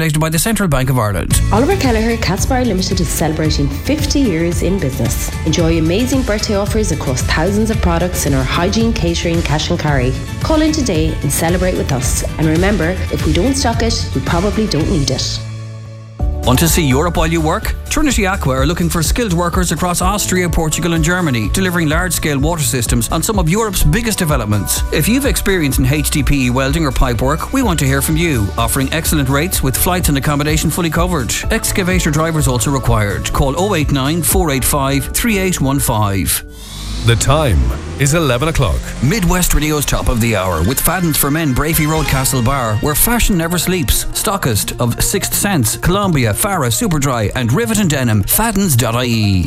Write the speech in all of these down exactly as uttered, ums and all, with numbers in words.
regulated by the Central Bank of Ireland. Oliver Kelleher Catsbar Limited is celebrating fifty years in business. Enjoy amazing birthday offers across thousands of products in our hygiene, catering, cash and carry. Call in today and celebrate with us. And remember, if we don't stock it, we probably don't need it. Want to see Europe while you work? Trinity Aqua are looking for skilled workers across Austria, Portugal and Germany, delivering large-scale water systems on some of Europe's biggest developments. If you've experience in H D P E welding or pipe work, we want to hear from you, offering excellent rates with flights and accommodation fully covered. Excavator drivers also required. Call oh eight nine, four eight five, three eight one five. The time is eleven o'clock. Midwest Radio's top of the hour with Fadden's for Men, Brafey Road, Castle Bar, where fashion never sleeps. Stockist of Sixth Sense, Columbia, Farah, Superdry and Rivet and Denim. Faddens dot I E.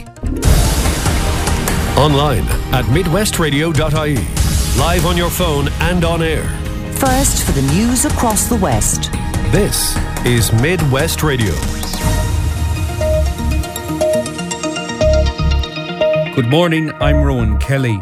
Online at midwest radio dot I E. Live on your phone and on air. First for the news across the West. This is Midwest Radio. Good morning, I'm Rowan Kelly.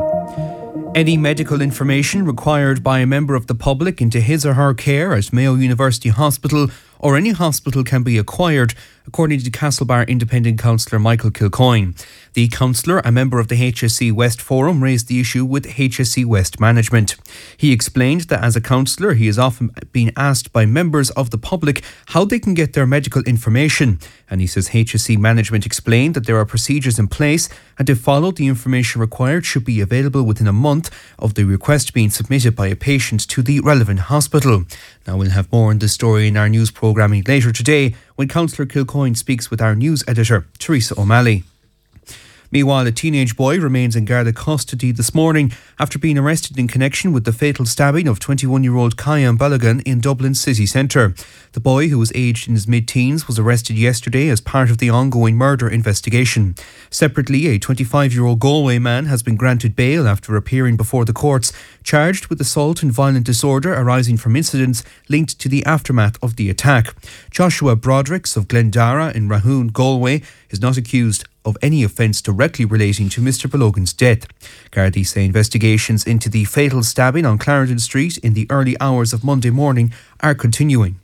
Any medical information required by a member of the public into his or her care at Mayo University Hospital or any hospital can be acquired, according to Castlebar Independent Councillor Michael Kilcoyne. The councillor, a member of the H S C West Forum, raised the issue with H S C West management. He explained that as a councillor, he has often been asked by members of the public how they can get their medical information. And he says H S C management explained that there are procedures in place and if followed, the information required should be available within a month of the request being submitted by a patient to the relevant hospital. Now we'll have more on this story in our news programming later today when Councillor Kilcoyne speaks with our news editor, Teresa O'Malley. Meanwhile, a teenage boy remains in Garda custody this morning after being arrested in connection with the fatal stabbing of twenty-one-year-old Kyan Balogun in Dublin city centre. The boy, who was aged in his mid-teens, was arrested yesterday as part of the ongoing murder investigation. Separately, a twenty-five-year-old Galway man has been granted bail after appearing before the courts, charged with assault and violent disorder arising from incidents linked to the aftermath of the attack. Joshua Brodricks of Glendara in Rahoon, Galway, is not accused of any offence directly relating to Mister Balogun's death. Gardaí say investigations into the fatal stabbing on Clarendon Street in the early hours of Monday morning are continuing.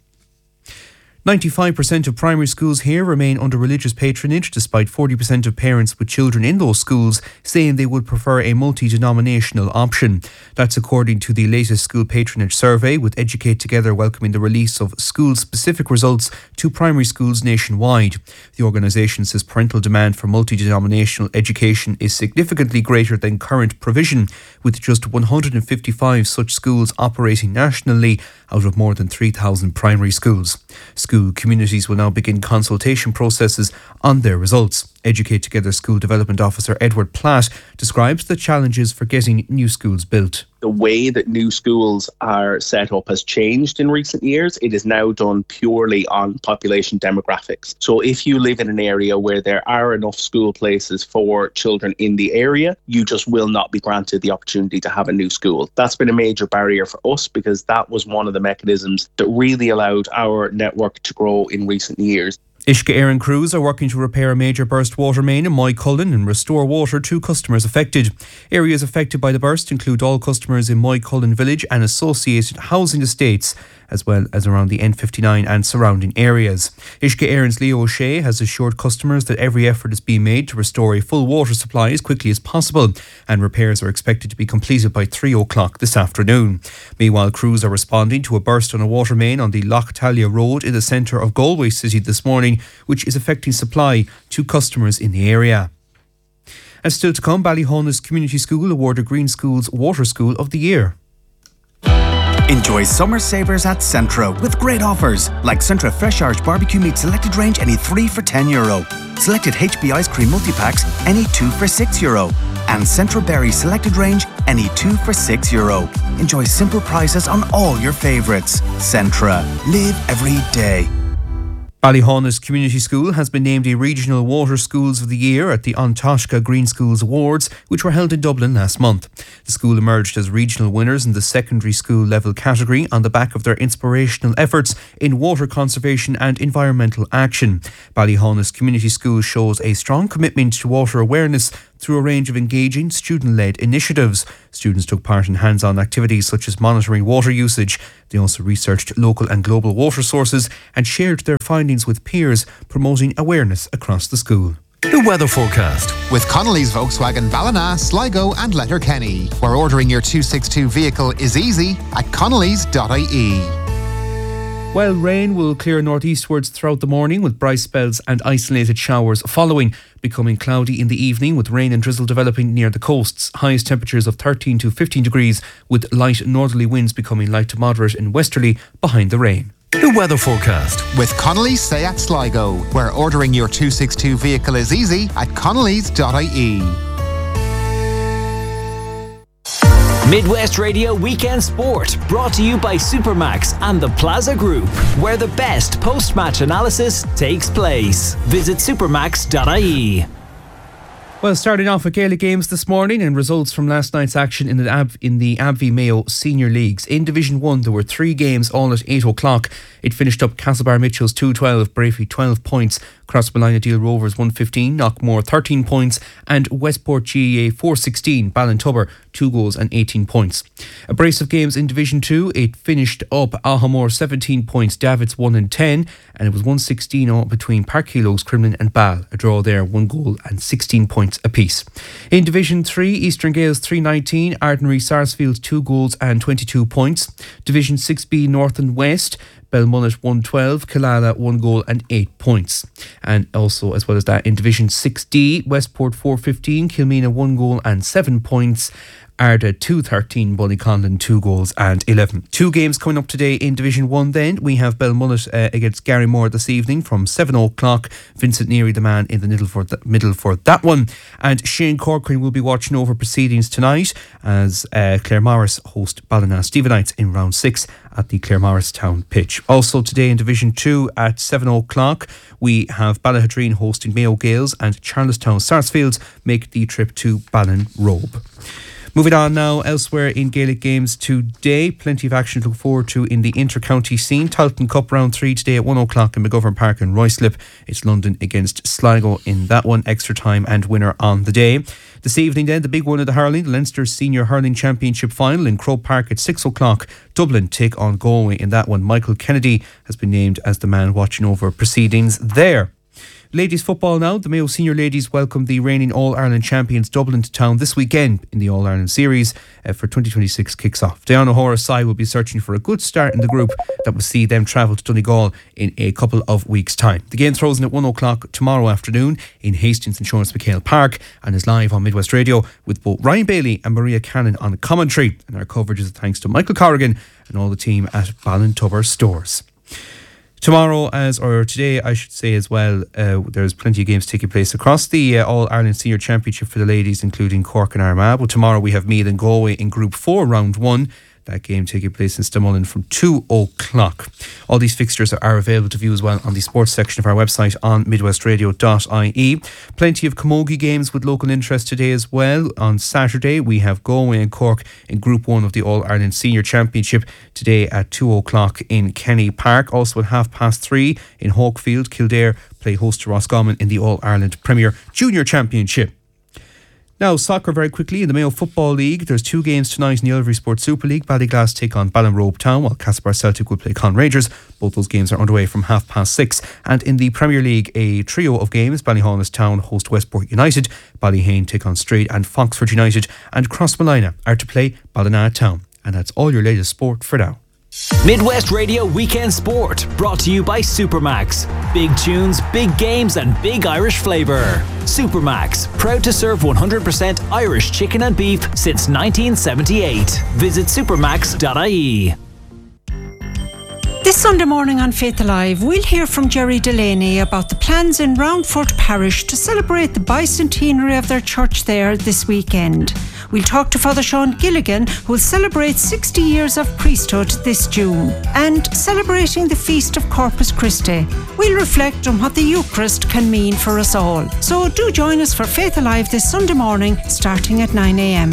ninety-five percent of primary schools here remain under religious patronage, despite forty percent of parents with children in those schools saying they would prefer a multi-denominational option. That's according to the latest school patronage survey, with Educate Together welcoming the release of school-specific results to primary schools nationwide. The organisation says parental demand for multi-denominational education is significantly greater than current provision, with just one hundred fifty-five such schools operating nationally out of more than three thousand primary schools. School communities will now begin consultation processes on their results. Educate Together School Development Officer Edward Platt describes the challenges for getting new schools built. The way that new schools are set up has changed in recent years. It is now done purely on population demographics. So if you live in an area where there are enough school places for children in the area, you just will not be granted the opportunity to have a new school. That's been a major barrier for us because that was one of the mechanisms that really allowed our network to grow in recent years. Uisce Éireann crews are working to repair a major burst water main in Moycullen and restore water to customers affected. Areas affected by the burst include all customers in Moycullen village and associated housing estates, as well as around the N fifty-nine and surrounding areas. Uisce Éireann's Leo O'Shea has assured customers that every effort is being made to restore a full water supply as quickly as possible, and repairs are expected to be completed by three o'clock this afternoon. Meanwhile, crews are responding to a burst on a water main on the Loch Talia Road in the centre of Galway City this morning, which is affecting supply to customers in the area. And still to come, Ballyhonus Community School awarded Green School's Water School of the Year. Enjoy summer savers at Centra with great offers like Centra Fresh Irish Barbecue Meat Selected Range any three for ten euro. Selected H B Ice Cream Multi-Packs any two for six euro. And Centra Berry Selected Range any two for six euro. Enjoy simple prices on all your favourites. Centra. Live every day. Ballyhonus Community School has been named a Regional Water Schools of the Year at the An Taisce Green Schools Awards, which were held in Dublin last month. The school emerged as regional winners in the secondary school level category on the back of their inspirational efforts in water conservation and environmental action. Ballyhonus Community School shows a strong commitment to water awareness through a range of engaging student-led initiatives. Students took part in hands-on activities such as monitoring water usage. They also researched local and global water sources and shared their findings with peers, promoting awareness across the school. The weather forecast with Connolly's Volkswagen Ballina, Sligo and Letterkenny, where ordering your two sixty-two vehicle is easy at connellys dot I E. Well, rain will clear northeastwards throughout the morning with bright spells and isolated showers following, becoming cloudy in the evening with rain and drizzle developing near the coasts. Highest temperatures of thirteen to fifteen degrees with light northerly winds becoming light to moderate and westerly behind the rain. The weather forecast with Connolly's Seat Sligo, where ordering your two sixty-two vehicle is easy at connellys dot I E. Midwest Radio Weekend Sport, brought to you by Supermax and the Plaza Group, where the best post-match analysis takes place. Visit supermax dot I E. Well, starting off with Gaelic games this morning and results from last night's action in the Ab- in the Abvie Mayo Senior Leagues. In Division one, there were three games all at eight o'clock. It finished up Castlebar Mitchells two twelve, Brafey twelve points, Crossmolina Deal Rovers one fifteen, Knockmore thirteen points, and Westport G A A four sixteen, Ballintubber two goals and eighteen points. A brace of games in Division two, it finished up Ahamore seventeen points, Davits one and ten, and it was one sixteen all between Parkhelogs, Cremlin and Ball. A draw there, one goal and sixteen points apiece. In Division three, Eastern Gales three nineteen, Ardenry Sarsfield two goals and twenty-two points. Division six B North and West, Belmullet one twelve, Killala one goal and eight points. And also, as well as that, in Division six D, Westport four fifteen, Kilmena one goal and seven points. Arda two thirteen, Ballyconlin two goals and eleven. Two games coming up today in Division one then. We have Belmullet uh, against Garrymore this evening from seven o'clock. Vincent Neary, the man in the middle for, the middle for that one. And Shane Corcoran will be watching over proceedings tonight as uh, Claremorris host Ballina Stephenites in round six at the Claremorris Town pitch. Also today in Division two at seven o'clock, we have Ballahadreen hosting Mayo Gales and Charlestown Sarsfields make the trip to Ballinrobe. Moving on now, elsewhere in Gaelic games today, plenty of action to look forward to in the inter-county scene. Talton Cup round three today at one o'clock in McGovern Park in Ruislip. It's London against Sligo in that one, extra time and winner on the day. This evening then, the big one of the hurling, the Leinster Senior Hurling Championship final in Croke Park at six o'clock. Dublin take on Galway in that one. Michael Kennedy has been named as the man watching over proceedings there. Ladies football now. The Mayo Senior Ladies welcome the reigning All-Ireland champions Dublin to town this weekend in the All-Ireland Series uh, for twenty twenty-six kicks off. Diana O'Hara's side will be searching for a good start in the group that will see them travel to Donegal in a couple of weeks' time. The game throws in at one o'clock tomorrow afternoon in Hastings Insurance McHale Park and is live on Midwest Radio with both Ryan Bailey and Maria Cannon on commentary. And our coverage is thanks to Michael Corrigan and all the team at Ballintubber Stores. Tomorrow, as or today, I should say as well, uh, there's plenty of games taking place across the uh, All-Ireland Senior Championship for the ladies, including Cork and Armagh. Well, tomorrow we have Meath and Galway in Group four, Round one. That game taking place in Stamullen from two o'clock. All these fixtures are available to view as well on the sports section of our website on midwest radio dot I E. Plenty of camogie games with local interest today as well. On Saturday we have Galway and Cork in Group one of the All-Ireland Senior Championship today at two o'clock in Kenny Park. Also at half past three in Hawkfield, Kildare play host to Roscommon in the All-Ireland Premier Junior Championship. Now, soccer very quickly. In the Mayo Football League, there's two games tonight in the Ulvery Sports Super League. Ballyglass take on Ballinrobe Town, while Castlebar Celtic will play Con Rangers. Both those games are underway from half past six. And in the Premier League, a trio of games. Ballyhaunis Town host Westport United, Ballyhane take on Straight and Foxford United, and Crossmolina are to play Ballina Town. And that's all your latest sport for now. Midwest Radio Weekend Sport, brought to you by Supermax. Big tunes, big games and big Irish flavour. Supermax, proud to serve one hundred percent Irish chicken and beef since nineteen seventy-eight. Visit supermax dot I E. This Sunday morning on Faith Alive, we'll hear from Jerry Delaney about the plans in Roundford Parish to celebrate the bicentenary of their church there this weekend. We'll talk to Father Sean Gilligan, who will celebrate sixty years of priesthood this June, and celebrating the Feast of Corpus Christi. We'll reflect on what the Eucharist can mean for us all. So do join us for Faith Alive this Sunday morning, starting at nine a.m.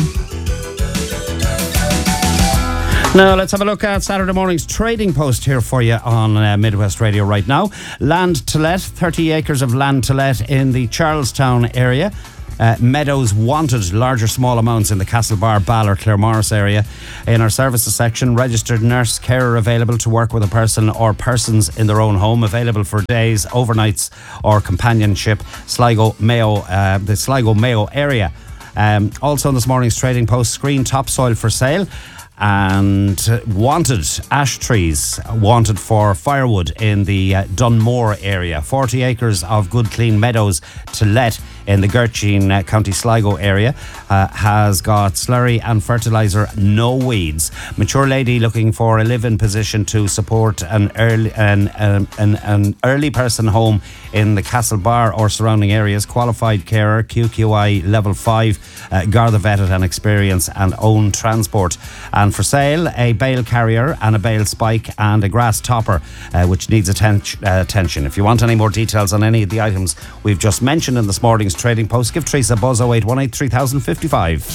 Now let's have a look at Saturday morning's trading post here for you on uh, Midwest Radio right now. Land to let, thirty acres of land to let in the Charlestown area. Uh, Meadows wanted larger small amounts in the Castlebar, Ball or Claremorris area. In our services section, registered nurse carer available to work with a person or persons in their own home, available for days, overnights or companionship. Sligo, Mayo, uh, the Sligo Mayo area. Um, also in this morning's Trading Post, screen topsoil for sale. And uh, wanted ash trees wanted for firewood in the uh, Dunmore area. forty acres of good clean meadows to let in the Gertrude uh, County Sligo area. Uh, has got slurry and fertiliser, no weeds. Mature lady looking for a live-in position to support an early an, um, an, an early person home in the Castlebar or surrounding areas. Qualified carer, Q Q I level five, uh, Garda vetted and experience and own transport. And for sale, a bale carrier and a bale spike and a grass topper, uh, which needs atten- uh, attention. If you want any more details on any of the items we've just mentioned in this morning's Trading Post, give Teresa a buzz oh eight one eight three thousand fifty-five.